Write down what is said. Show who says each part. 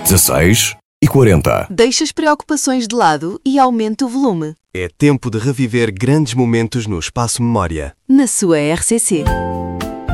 Speaker 1: 16h40.
Speaker 2: Deixa as preocupações de lado e aumenta o volume.
Speaker 3: É tempo de reviver grandes momentos no Espaço Memória.
Speaker 2: Na sua RCC.